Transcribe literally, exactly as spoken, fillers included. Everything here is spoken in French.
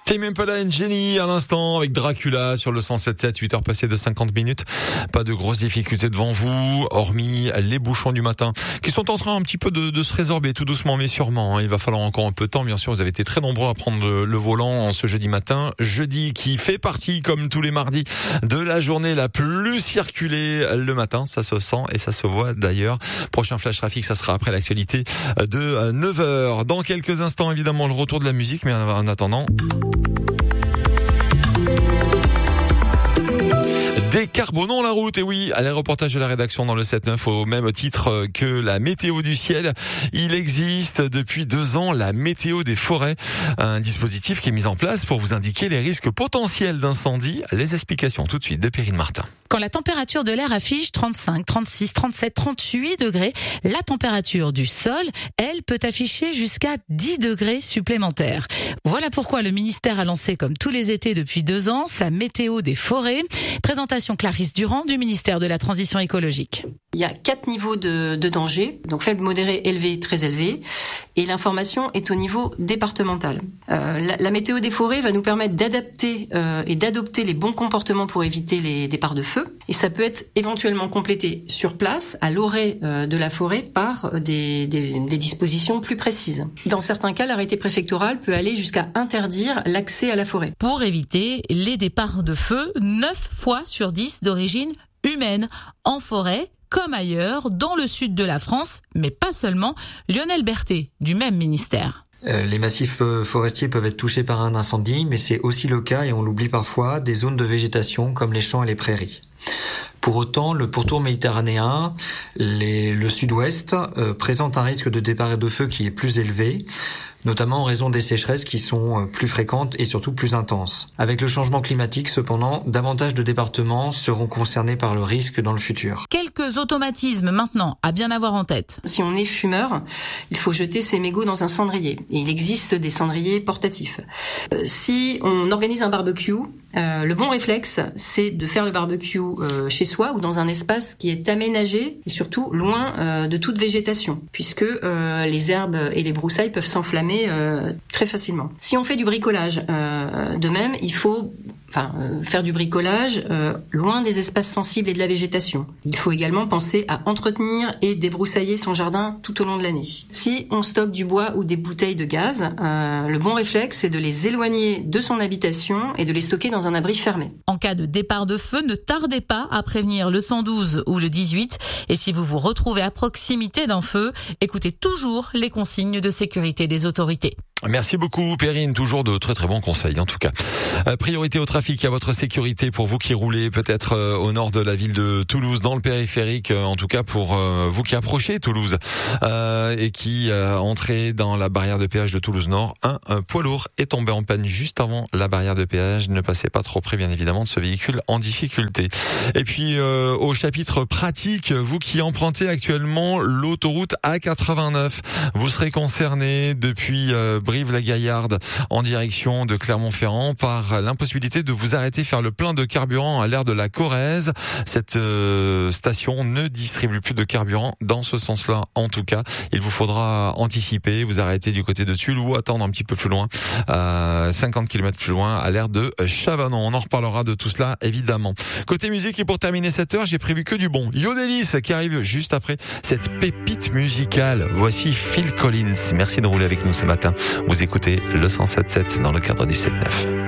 Tame Impala and Jenny à l'instant avec Dracula sur le cent sept sept, huit heures passées de cinquante minutes. Pas de grosses difficultés devant vous, hormis les bouchons du matin qui sont en train un petit peu de, de se résorber tout doucement mais sûrement. Il va falloir encore un peu de temps. Bien sûr, vous avez été très nombreux à prendre le volant en ce jeudi matin. Jeudi qui fait partie, comme tous les mardis, de la journée la plus circulée le matin. Ça se sent et ça se voit d'ailleurs. Prochain flash trafic, ça sera après l'actualité de neuf heures. Dans quelques instants, évidemment, le retour de la musique, mais en attendant... Décarbonons la route, et oui, à les reportages de la rédaction dans le sept neuf au même titre que la météo du ciel. Il existe depuis deux ans la météo des forêts, un dispositif qui est mis en place pour vous indiquer les risques potentiels d'incendie. Les explications tout de suite de Perrine Martin. Quand la température de l'air affiche trente-cinq, trente-six, trente-sept, trente-huit degrés, la température du sol, elle, peut afficher jusqu'à dix degrés supplémentaires. Voilà pourquoi le ministère a lancé, comme tous les étés depuis deux ans, sa météo des forêts. Présentation Clarisse Durand du ministère de la Transition écologique. Il y a quatre niveaux de, de danger, donc faible, modéré, élevé, très élevé, et l'information est au niveau départemental. Euh, la, la météo des forêts va nous permettre d'adapter euh, et d'adopter les bons comportements pour éviter les départs de feu, et ça peut être éventuellement complété sur place, à l'orée euh, de la forêt, par des, des, des dispositions plus précises. Dans certains cas, l'arrêté préfectoral peut aller jusqu'à interdire l'accès à la forêt. Pour éviter les départs de feu, neuf fois sur dix d'origine humaine, en forêt, comme ailleurs, dans le sud de la France, mais pas seulement. Lionel Berthet, du même ministère. Euh, les massifs forestiers peuvent être touchés par un incendie, mais c'est aussi le cas, et on l'oublie parfois, des zones de végétation comme les champs et les prairies. Pour autant, le pourtour méditerranéen, les, le sud-ouest, euh, présente un risque de départ de feu qui est plus élevé, notamment en raison des sécheresses qui sont plus fréquentes et surtout plus intenses. Avec le changement climatique, cependant, davantage de départements seront concernés par le risque dans le futur. Quelques automatismes maintenant à bien avoir en tête. Si on est fumeur, il faut jeter ses mégots dans un cendrier. Et il existe des cendriers portatifs. Euh, si on organise un barbecue, euh, le bon réflexe, c'est de faire le barbecue euh, chez soi ou dans un espace qui est aménagé et surtout loin euh, de toute végétation, puisque euh, les herbes et les broussailles peuvent s'enflammer Euh, très facilement. Si on fait du bricolage, euh, de même, il faut enfin, euh, faire du bricolage euh, loin des espaces sensibles et de la végétation. Il faut également penser à entretenir et débroussailler son jardin tout au long de l'année. Si on stocke du bois ou des bouteilles de gaz, euh, le bon réflexe, c'est de les éloigner de son habitation et de les stocker dans un abri fermé. En cas de départ de feu, ne tardez pas à prévenir le cent douze ou le dix-huit. Et si vous vous retrouvez à proximité d'un feu, écoutez toujours les consignes de sécurité des autorités. Merci beaucoup Perrine, toujours de très très bons conseils en tout cas. Euh, priorité au trafic, à votre sécurité pour vous qui roulez peut-être euh, au nord de la ville de Toulouse, dans le périphérique, euh, en tout cas pour euh, vous qui approchez Toulouse euh, et qui euh, entrez dans la barrière de péage de Toulouse Nord. Un, un poids lourd est tombé en panne juste avant la barrière de péage. Ne passez pas trop près bien évidemment de ce véhicule en difficulté. Et puis euh, au chapitre pratique, vous qui empruntez actuellement l'autoroute A quatre-vingt-neuf, vous serez concerné depuis euh, Brive-la-Gaillarde en direction de Clermont-Ferrand par l'impossibilité de vous arrêter faire le plein de carburant à l'aire de la Corrèze. Cette euh, station ne distribue plus de carburant dans ce sens-là. En tout cas, il vous faudra anticiper, vous arrêter du côté de Tulle ou attendre un petit peu plus loin, euh, cinquante kilomètres plus loin, à l'aire de Chavanon. On en reparlera de tout cela évidemment. Côté musique, et pour terminer cette heure, j'ai prévu que du bon. Yodelis qui arrive juste après cette pépite musicale. Voici Phil Collins. Merci de rouler avec nous ce matin. Vous écoutez le cent sept sept dans le cadre du sept neuf.